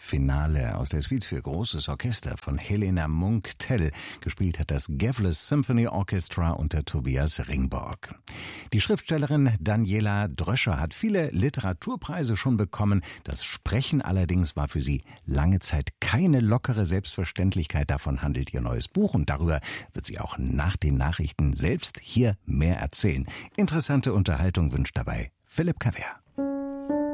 Finale aus der Suite für großes Orchester von Helena Munck-Tell. Gespielt hat das Gavles Symphony Orchestra unter Tobias Ringborg. Die Schriftstellerin Daniela Dröscher hat viele Literaturpreise schon bekommen. Das Sprechen allerdings war für sie lange Zeit keine lockere Selbstverständlichkeit. Davon handelt ihr neues Buch und darüber wird sie auch nach den Nachrichten selbst hier mehr erzählen. Interessante Unterhaltung wünscht dabei Philipp Kaver.